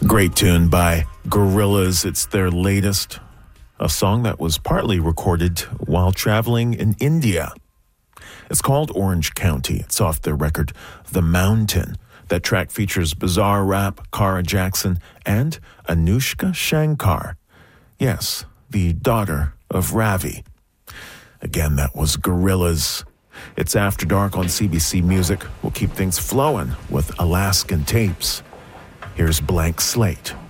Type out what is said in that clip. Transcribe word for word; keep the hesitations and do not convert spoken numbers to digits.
Great tune by Gorillaz. It's their latest, a song that was partly recorded while traveling in India. It's called Orange County. It's off their record, The Mountain. That track features Bizarre Rap, Cara Jackson, and Anushka Shankar. Yes, the daughter of Ravi. Again, that was Gorillaz. It's After Dark on C B C Music. We'll keep things flowing with Alaskan Tapes. Here's Blank Slate.